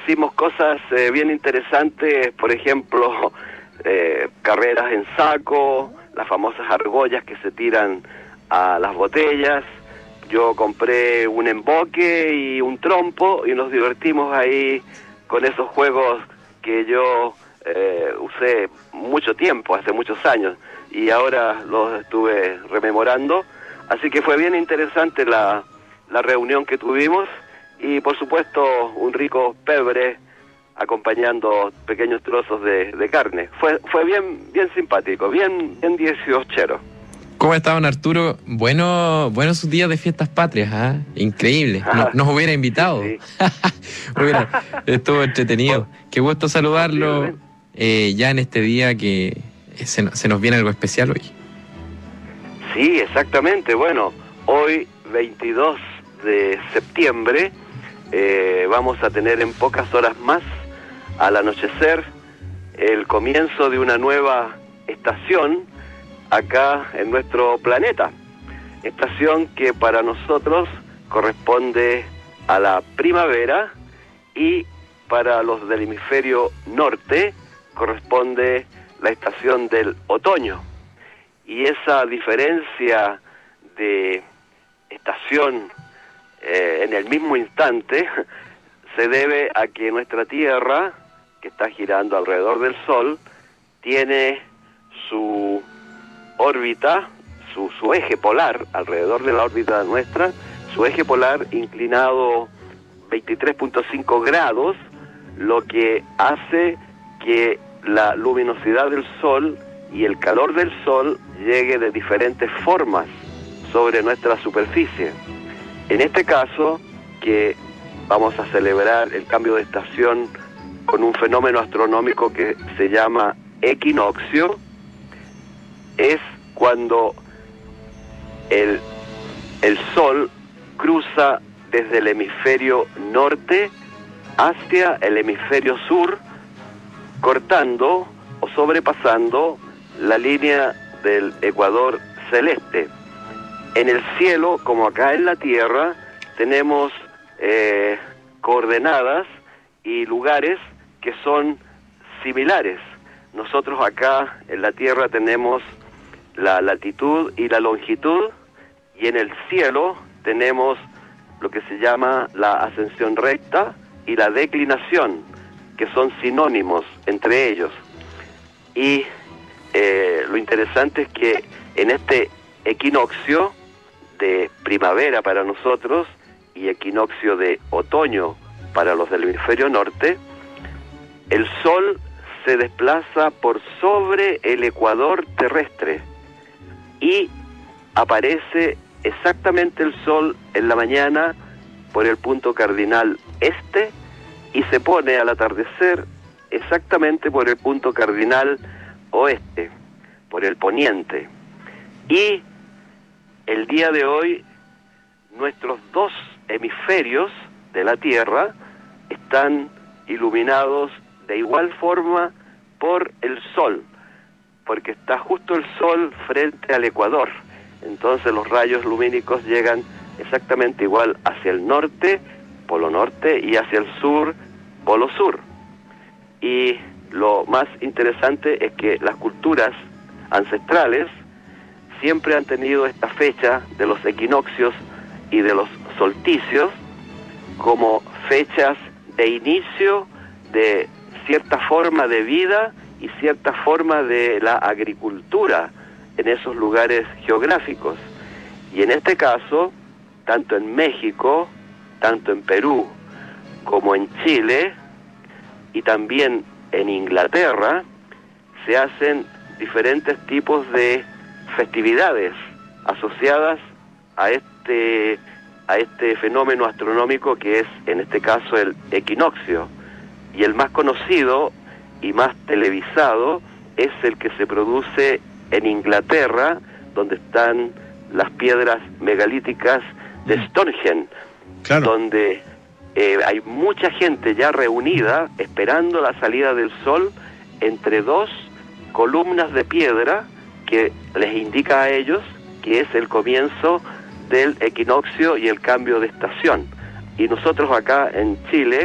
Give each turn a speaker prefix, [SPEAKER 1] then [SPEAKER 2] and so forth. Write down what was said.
[SPEAKER 1] hicimos cosas bien interesantes, por ejemplo, carreras en saco, las famosas argollas que se tiran a las botellas. Yo compré un emboque y un trompo y nos divertimos ahí con esos juegos que yo usé mucho tiempo, hace muchos años, y ahora los estuve rememorando. Así que fue bien interesante la reunión que tuvimos, y por supuesto un rico pebre acompañando pequeños trozos de carne. Fue bien simpático, bien 18ero.
[SPEAKER 2] ¿Cómo está, don Arturo? Bueno sus días de fiestas patrias, ¿ah? Increíble. Nos hubiera invitado.
[SPEAKER 1] Sí.
[SPEAKER 2] Estuvo entretenido. Qué gusto saludarlo ya en este día que se nos viene algo especial hoy.
[SPEAKER 1] Sí, exactamente. Bueno, hoy 22 de septiembre vamos a tener en pocas horas más, al anochecer, el comienzo de una nueva estación acá en nuestro planeta. Estación que para nosotros corresponde a la primavera, y para los del hemisferio norte corresponde la estación del otoño. Y esa diferencia de estación en el mismo instante se debe a que nuestra Tierra, que está girando alrededor del Sol, tiene su órbita, su eje polar alrededor de la órbita nuestra, su eje polar inclinado 23.5 grados, lo que hace que la luminosidad del Sol y el calor del Sol llegue de diferentes formas sobre nuestra superficie. En este caso, que vamos a celebrar el cambio de estación con un fenómeno astronómico que se llama equinoccio, es cuando el Sol cruza desde el hemisferio norte hacia el hemisferio sur, cortando o sobrepasando la línea del ecuador celeste. En el cielo, como acá en la Tierra, tenemos coordenadas y lugares que son similares. Nosotros acá en la Tierra tenemos la latitud y la longitud, y en el cielo tenemos lo que se llama la ascensión recta y la declinación, que son sinónimos entre ellos. Y lo interesante es que en este equinoccio de primavera para nosotros y equinoccio de otoño para los del hemisferio norte, el Sol se desplaza por sobre el ecuador terrestre y aparece exactamente el Sol en la mañana por el punto cardinal este, y se pone al atardecer exactamente por el punto cardinal oeste, por el poniente. Y el día de hoy nuestros dos hemisferios de la Tierra están iluminados de igual forma por el Sol, porque está justo el Sol frente al ecuador. Entonces los rayos lumínicos llegan exactamente igual hacia el norte, polo norte, y hacia el sur, polo sur. Y lo más interesante es que las culturas ancestrales siempre han tenido esta fecha de los equinoccios y de los solsticios como fechas de inicio de cierta forma de vida y cierta forma de la agricultura en esos lugares geográficos. Y en este caso, tanto en México, tanto en Perú, como en Chile, y también en Inglaterra, se hacen diferentes tipos de festividades asociadas a este fenómeno astronómico que es, en este caso, el equinoccio. Y el más conocido y más televisado es el que se produce en Inglaterra, donde están las piedras megalíticas de Stonehenge, claro, donde hay mucha gente ya reunida esperando la salida del sol entre dos columnas de piedra que les indica a ellos que es el comienzo del equinoccio y el cambio de estación. Y nosotros acá en Chile